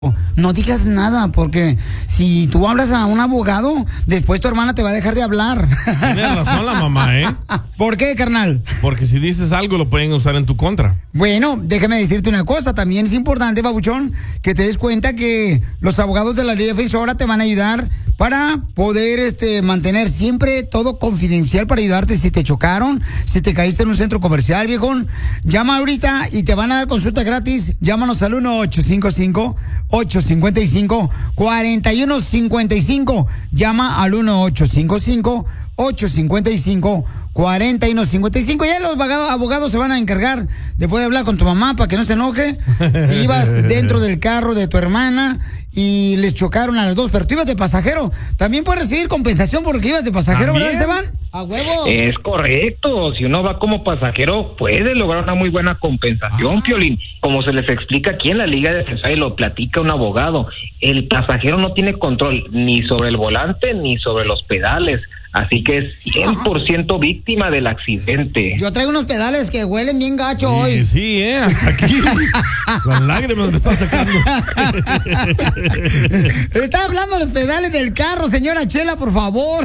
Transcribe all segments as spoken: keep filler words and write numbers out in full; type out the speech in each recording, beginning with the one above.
No digas nada, porque si tú hablas a un abogado, después tu hermana te va a dejar de hablar. Tienes razón la mamá, ¿eh? ¿Por qué, carnal? Porque si dices algo lo pueden usar en tu contra. Bueno, déjame decirte una cosa, también es importante, babuchón, que te des cuenta que los abogados de la Liga Defensora te van a ayudar para poder este, mantener siempre todo confidencial para ayudarte si te chocaron, si te caíste en un centro comercial, viejón. Llama ahorita y te van a dar consulta gratis. Llámanos al uno ocho cinco cinco, ocho cinco cinco, cuatro uno cinco cinco. Llama al uno ocho cinco cinco, ocho cinco cinco, cuatro uno cinco cinco. Ya los abogados se van a encargar de poder hablar con tu mamá para que no se enoje. Si ibas dentro del carro de tu hermana y les chocaron a las dos, pero tú ibas de pasajero, también puedes recibir compensación porque ibas de pasajero, ¿verdad, Esteban? ¡A huevo! Es correcto. Si uno va como pasajero, puede lograr una muy buena compensación, ah. Piolín. Como se les explica aquí en la Liga Defensora y lo platica un abogado, el pasajero no tiene control ni sobre el volante ni sobre los pedales. Así que es cien por ciento víctima del accidente. Yo traigo unos pedales que huelen bien gacho sí, hoy. Sí, eh, hasta aquí. Las lágrimas me están sacando. Está hablando de los pedales del carro, señora Chela, por favor.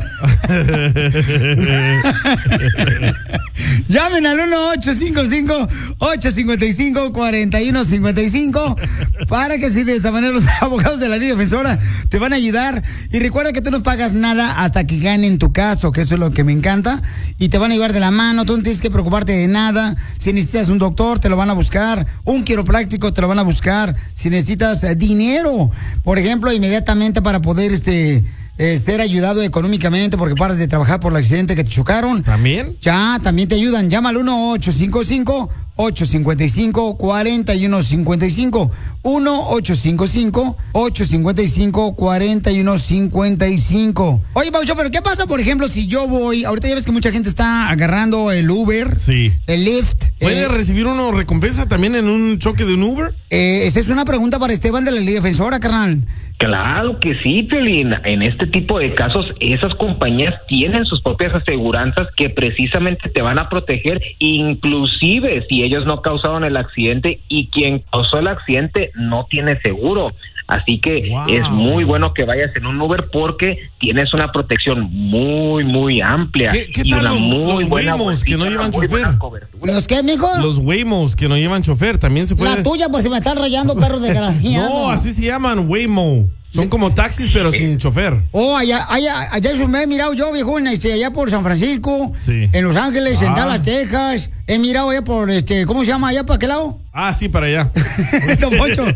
Llamen al uno ocho cinco cinco, ocho cinco cinco, cuatro uno cinco cinco para que si de esa manera los abogados de la Liga Defensora te van a ayudar. Y recuerda que tú no pagas nada hasta que ganen tu caso, que eso es lo que me encanta, y te van a llevar de la mano. Tú no tienes que preocuparte de nada. Si necesitas un doctor, te lo van a buscar. Un quiropráctico, te lo van a buscar. Si necesitas eh, dinero, por ejemplo, inmediatamente para poder este eh, ser ayudado económicamente porque paras de trabajar por el accidente que te chocaron. ¿También? Ya, también te ayudan. Llama al uno ocho cinco cinco, ocho cinco cinco, cuatro uno cinco cinco. uno ocho cinco cinco, ocho cinco cinco, cuatro uno cinco cinco. Oye, Paucho, pero ¿qué pasa, por ejemplo, si yo voy? Ahorita ya ves que mucha gente está agarrando el Uber, sí, el Lyft. ¿Puede eh, recibir uno recompensa también en un choque de un Uber? Eh, esa es una pregunta para Esteban de la Liga Defensora, carnal. Claro que sí, Piolín. En este tipo de casos, esas compañías tienen sus propias aseguranzas que precisamente te van a proteger, inclusive si ellos no causaron el accidente y quien causó el accidente no tiene seguro. Así que wow, es muy bueno que vayas en un Uber porque tienes una protección muy, muy amplia. ¿Qué, qué y tal una los, muy los buena Waymos que no llevan chofer? ¿Los qué, mijo? Los Waymos que no llevan chofer, también se puede. La tuya, por si me están rayando, perro desgraciado. No, así se llaman, Waymo. Son como taxis, pero sin chofer. Oh, allá, allá, allá eso me he mirado yo, viejo, este, allá por San Francisco, sí, en Los Ángeles, ah, en Dallas, Texas. He mirado allá por, este, ¿cómo se llama allá? ¿Para qué lado? Ah, sí, para allá. Don Poncho.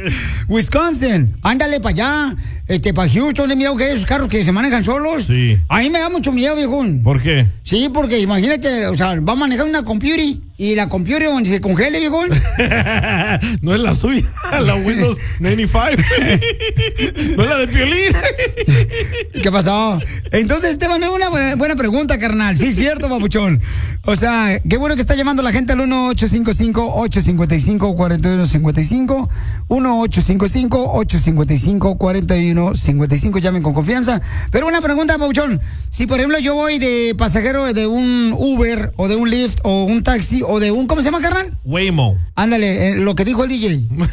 Wisconsin. Ándale para allá. Este, para Houston, he mirado que hay esos carros que se manejan solos. Sí. A mí me da mucho miedo, viejo. ¿Por qué? Sí, porque imagínate, o sea, va a manejar una computer y la computer donde se congele, viejo. No es la suya, la Windows noventa y cinco. No es la de Piolín. ¿Qué pasó? Entonces, Esteban, es una buena, buena pregunta, carnal. Sí, es cierto, papuchón. O sea, qué bueno que está llamando la gente al uno ocho cinco cinco, ocho cinco cinco, cuatro uno cinco cinco. uno ocho cinco cinco, ocho cinco cinco, cuatro uno cinco cinco. Llamen con confianza. Pero una pregunta, papuchón. Si, por ejemplo, yo voy de pasajero de un Uber o de un Lyft o un taxi o de un, ¿cómo se llama, carnal? Waymo. Ándale, eh, lo que dijo el D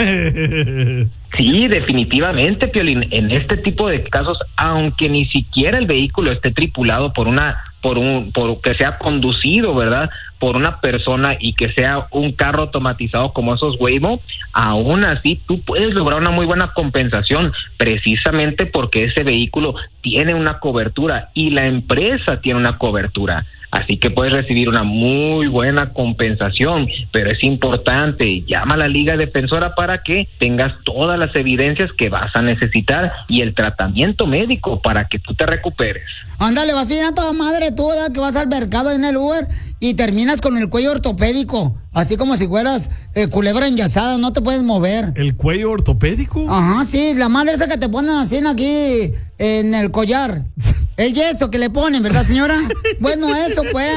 J. Sí, definitivamente, Piolín. En este tipo de casos, aunque ni siquiera el vehículo esté tripulado por una, por un, por que sea conducido, ¿verdad?, por una persona y que sea un carro automatizado como esos Waymo, aún así tú puedes lograr una muy buena compensación, precisamente porque ese vehículo tiene una cobertura y la empresa tiene una cobertura. Así que puedes recibir una muy buena compensación, pero es importante, llama a la Liga Defensora para que tengas todas las evidencias que vas a necesitar y el tratamiento médico para que tú te recuperes. Ándale, vas a ir a toda madre tú, ¿verdad?, que vas al mercado en el Uber y terminas con el cuello ortopédico, así como si fueras eh, culebra enyesada, no te puedes mover. ¿El cuello ortopédico? Ajá, sí, la madre esa que te ponen así aquí en el collar. El yeso que le ponen, ¿verdad, señora? Bueno, eso pues.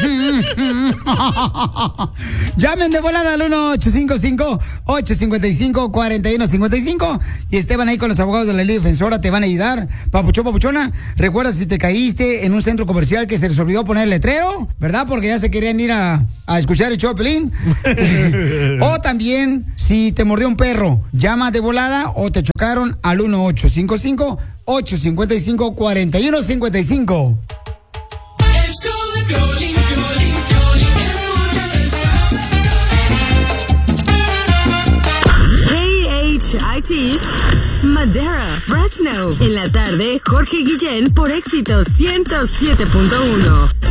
Llamen de volada al uno ocho cinco cinco, ocho cinco cinco, cuatro uno cinco cinco y Esteban ahí con los abogados de la Liga Defensora te van a ayudar. Papuchón, papuchona, recuerda si te caíste en un centro comercial que se les olvidó poner el letrero, ¿verdad? Porque ya se querían ir a, a escuchar el show de Pelín. O también, si te mordió un perro, llama de volada o te chocaron al uno ocho cinco cinco, ocho cinco cinco, cuatro uno cinco cinco. El show de Piolín, Piolín, Piolín, escuchas el show de Piolín. K H I T, Madera, Fresno. En la tarde, Jorge Guillén por Éxitos ciento siete punto uno.